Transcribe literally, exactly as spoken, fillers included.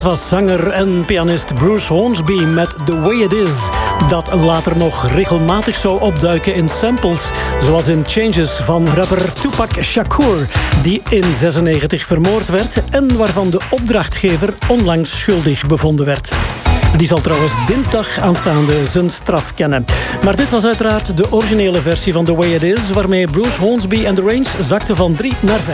Was zanger en pianist Bruce Hornsby met The Way It Is, dat later nog regelmatig zou opduiken in samples, zoals in Changes van rapper Tupac Shakur, die in zesennegentig vermoord werd en waarvan de opdrachtgever onlangs schuldig bevonden werd. Die zal trouwens dinsdag aanstaande zijn straf kennen. Maar dit was uiteraard de originele versie van The Way It Is, waarmee Bruce Hornsby en The Range zakten van drie naar vijf.